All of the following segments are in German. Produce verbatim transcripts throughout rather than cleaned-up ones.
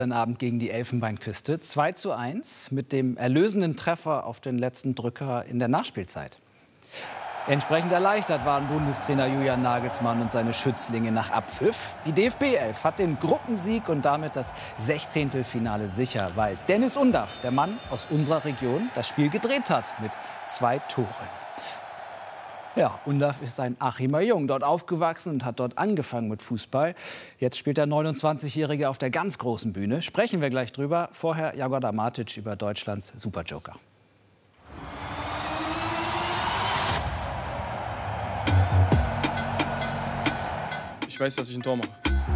Abend gegen die Elfenbeinküste. zwei zu eins mit dem erlösenden Treffer auf den letzten Drücker in der Nachspielzeit. Entsprechend erleichtert waren Bundestrainer Julian Nagelsmann und seine Schützlinge nach Abpfiff. Die D F B elf hat den Gruppensieg und damit das Sechzehntelfinale sicher, weil Dennis Undaff, der Mann aus unserer Region, das Spiel gedreht hat mit zwei Toren. Ja, Undaff ist ein Achimer Jung, dort aufgewachsen und hat dort angefangen mit Fußball. Jetzt spielt der neunundzwanzigjährige auf der ganz großen Bühne. Sprechen wir gleich drüber. Vorher Jagoda Matic über Deutschlands Superjoker. Ich weiß, dass ich ein Tor mache.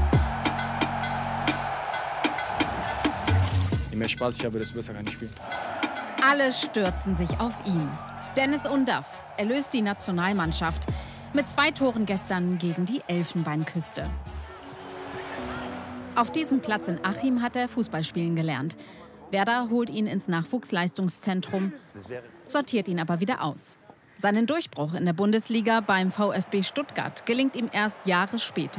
Je mehr Spaß ich habe, desto besser kann ich spielen. Alle stürzen sich auf ihn. Dennis Undaff erlöst die Nationalmannschaft mit zwei Toren gestern gegen die Elfenbeinküste. Auf diesem Platz in Achim hat er Fußball spielen gelernt. Werder holt ihn ins Nachwuchsleistungszentrum, sortiert ihn aber wieder aus. Seinen Durchbruch in der Bundesliga beim VfB Stuttgart gelingt ihm erst Jahre später.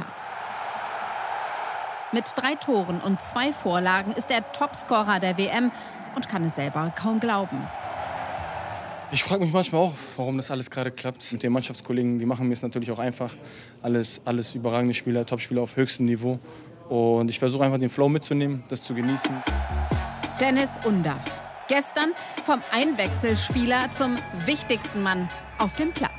Mit drei Toren und zwei Vorlagen ist er Topscorer der W M und kann es selber kaum glauben. Ich frage mich manchmal auch, warum das alles gerade klappt. Mit den Mannschaftskollegen, die machen mir es natürlich auch einfach. Alles, alles überragende Spieler, Topspieler auf höchstem Niveau. Und ich versuche einfach den Flow mitzunehmen, das zu genießen. Dennis Undaff. Gestern vom Einwechselspieler zum wichtigsten Mann auf dem Platz.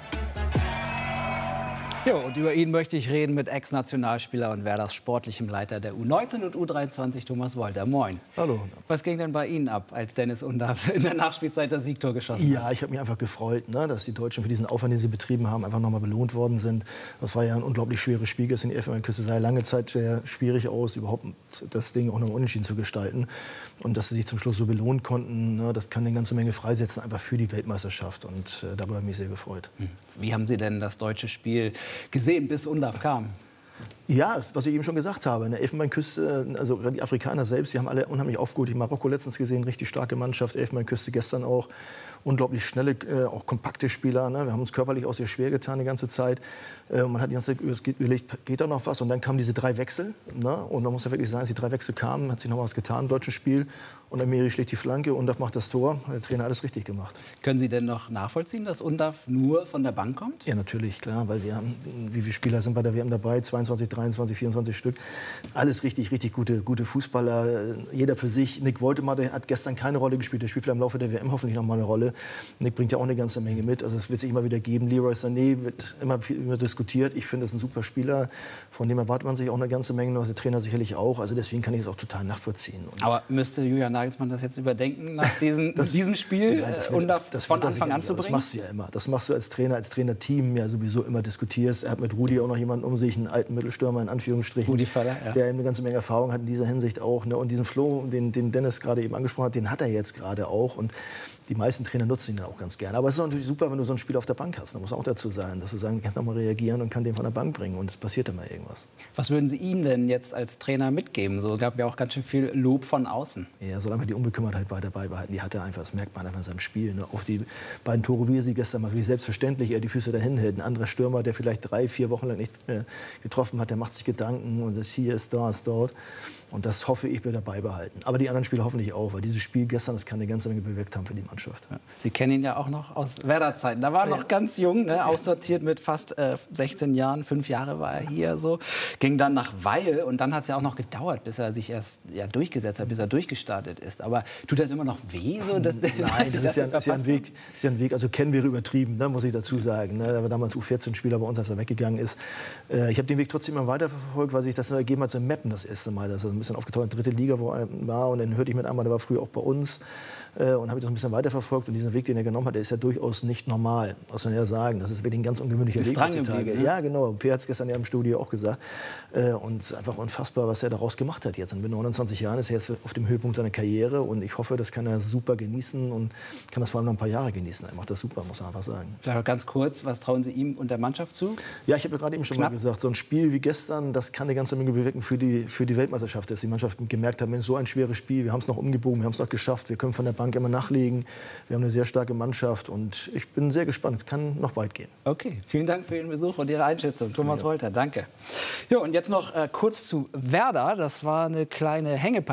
Ja, und über ihn möchte ich reden mit Ex-Nationalspieler und Werders sportlichem Leiter der U neunzehn und U dreiundzwanzig, Thomas Wolter. Moin. Hallo. Was ging denn bei Ihnen ab, als Dennis Undaff in der Nachspielzeit das Siegtor geschossen hat? Ja, ich habe mich einfach gefreut, ne, dass die Deutschen für diesen Aufwand, den sie betrieben haben, einfach nochmal belohnt worden sind. Das war ja ein unglaublich schweres Spiel. Gestern die Elfenbeinküste sah ja lange Zeit sehr schwierig aus, überhaupt das Ding auch noch unentschieden zu gestalten. Und dass sie sich zum Schluss so belohnen konnten, ne, das kann eine ganze Menge freisetzen, einfach für die Weltmeisterschaft. Und äh, darüber habe ich mich sehr gefreut. Wie haben Sie denn das deutsche Spiel gesehen, bis Undaff kam? Ja, was ich eben schon gesagt habe, in der Elfenbeinküste, also die Afrikaner selbst, die haben alle unheimlich aufgeholt. Ich habe Marokko letztens gesehen, richtig starke Mannschaft, Elfenbeinküste gestern auch. Unglaublich schnelle, äh, auch kompakte Spieler. Ne? Wir haben uns körperlich auch sehr schwer getan die ganze Zeit. Äh, man hat die ganze Zeit überlegt, geht da noch was? Und dann kamen diese drei Wechsel. Ne? Und man muss ja wirklich sagen, als die drei Wechsel kamen, hat sich noch was getan im deutschen Spiel. Und Amiri schlägt die Flanke, Undaff macht das Tor. Der Trainer hat alles richtig gemacht. Können Sie denn noch nachvollziehen, dass Undaff nur von der Bank kommt? Ja, natürlich, klar, weil wir haben, wie viele Spieler sind bei der W M dabei? zweiundzwanzig, dreiundzwanzig, vierundzwanzig Stück. Alles richtig, richtig gute, gute Fußballer. Jeder für sich. Nick Woltemar, der hat gestern keine Rolle gespielt. Der spielt vielleicht im Laufe der W M hoffentlich noch mal eine Rolle. Nick bringt ja auch eine ganze Menge mit. Also es wird sich immer wieder geben. Leroy Sané wird immer viel immer diskutiert. Ich finde, es ist ein super Spieler. Von dem erwartet man sich auch eine ganze Menge noch. Der Trainer sicherlich auch. Also deswegen kann ich es auch total nachvollziehen. Und aber müsste Julian Nagelsmann das jetzt überdenken nach diesen, das, diesem Spiel, nein, das äh, wird, Undaff das, das von das Anfang an zu bringen? Das machst du ja immer. Das machst du als Trainer, als Trainerteam ja sowieso immer diskutierst. Er hat mit Rudi auch noch jemanden um sich, einen alten Mittelstürmer in Anführungsstrichen, Rudi Völler, ja. der eine ganze Menge Erfahrung hat in dieser Hinsicht auch. Ne? Und diesen Flow, den, den Dennis gerade eben angesprochen hat, den hat er jetzt gerade auch. Und die meisten Trainer nutzen ihn dann auch ganz gerne. Aber es ist natürlich super, wenn du so ein Spiel auf der Bank hast. Da muss auch dazu sein, dass du sagen, du kannst noch mal reagieren und kann den von der Bank bringen. Und es passiert immer irgendwas. Was würden Sie ihm denn jetzt als Trainer mitgeben? So gab ja auch ganz schön viel Lob von außen. Ja, solange wir die Unbekümmertheit weiter beibehalten, die hat er einfach, das merkt man einfach in seinem Spiel. Ne? Auch die beiden Tore, wie er sie gestern macht, wie selbstverständlich er die Füße dahin hält. Ein anderer Stürmer, der vielleicht drei, vier Wochen lang nicht äh, getroffen hat, der macht sich Gedanken und das hier ist da, ist dort. Und das hoffe ich, wird er beibehalten. Aber die anderen Spieler hoffentlich auch, weil dieses Spiel gestern, das kann eine ganze Menge bewirkt haben für die Mannschaft. Ja. Sie kennen ihn ja auch noch aus Werder-Zeiten. Da war er noch ja. ganz jung, ne? Aussortiert mit fast äh, sechzehn Jahren. Fünf Jahre war er hier so. Ging dann nach Weil und dann hat es ja auch noch gedauert, bis er sich erst ja, durchgesetzt hat, bis er durchgestartet ist. Aber tut das immer noch weh? So, dass, Nein, das, das, ist, ja, ist, ja ein Weg, ist ja ein Weg, also kennen wir übertrieben, ne, muss ich dazu sagen. Ne? Er war damals U vierzehn-Spieler bei uns, als er weggegangen ist. Äh, ich habe den Weg trotzdem immer weiterverfolgt, weil sich das ergeben hat, so in Meppen das erste Mal. Das ist ein bisschen aufgetaucht, dritte Liga, wo er war. Und dann hörte ich mit einmal, der war früher auch bei uns. Äh, und habe ich das ein bisschen weiterverfolgt. Und diesen Weg, den er genommen hat, der ist ja durchaus nicht normal, muss man ja sagen. Das ist wirklich ein ganz ungewöhnlicher Weg heutzutage. Ne? Ja, genau. P hat es gestern ja im Studio auch gesagt. Äh, und einfach unfassbar, was er daraus gemacht hat jetzt. Und mit neunundzwanzig Jahren ist er jetzt auf dem Höhepunkt seiner Karriere. Und ich hoffe, das kann er super genießen und kann das vor allem noch ein paar Jahre genießen. Er macht das super, muss man einfach sagen. Vielleicht ganz kurz, was trauen Sie ihm und der Mannschaft zu? Ja, ich habe ja gerade eben schon Knapp. mal gesagt, so ein Spiel wie gestern, das kann eine ganze Menge bewirken für die, für die Weltmeisterschaft. Dass die Mannschaft gemerkt hat, Mensch, so ein schweres Spiel, wir haben es noch umgebogen, wir haben es noch geschafft, wir können von der Bank immer nachlegen. Wir haben eine sehr starke Mannschaft und ich bin sehr gespannt. Es kann noch weit gehen. Okay, vielen Dank für Ihren Besuch und Ihre Einschätzung. Thomas ja. Wolter, danke. Ja, und jetzt noch äh, kurz zu Werder. Das war eine kleine Hängepartie.